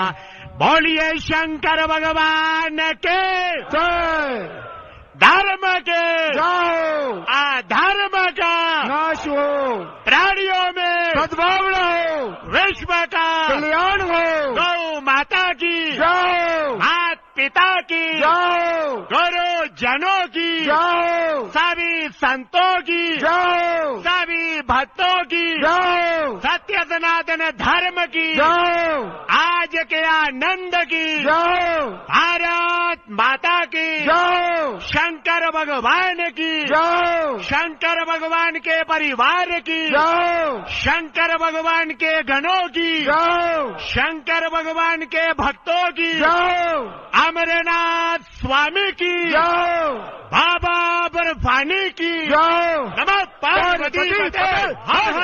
बोलिए शंकर भगवान के जय। धर्म के जाओ अधर्म का नाश हो, प्राणियों में सद्भावना हो, विश्व का कल्याण हो। गौ माता की जाओ मात पिता की जाओ गुरु जनों की जाओ सभी संतों की जाओ सभी भक्तों की जाओ सत्य सनातन धर्म की जाओ आज के आनंद की जाओ भारत माता की जाओ शंकर भगवान की जाओ शंकर भगवान के परिवार की जाओ शंकर भगवान के गणों की जाओ शंकर भगवान के भक्तों की जाओ अमरनाथ स्वामी की जाओ बाबा बर्फानी की जाओ नमः पार्वती पार्वती पते।